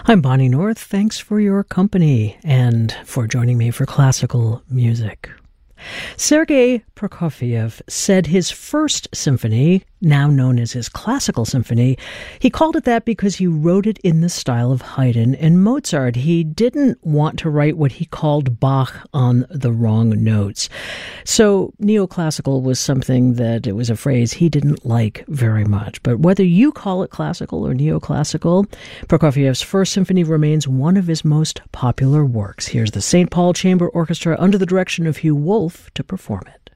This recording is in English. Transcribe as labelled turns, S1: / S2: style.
S1: I'm Bonnie North. Thanks for your company and for joining me for classical music. Sergei Prokofiev said his first symphony, now known as his classical symphony, he called it that because he wrote it in the style of Haydn and Mozart. He didn't want to write what he called Bach on the wrong notes. So neoclassical was something that, it was a phrase he didn't like very much. But whether you call it classical or neoclassical, Prokofiev's first symphony remains one of his most popular works. Here's the St. Paul Chamber Orchestra under the direction of Hugh Wolf to perform it.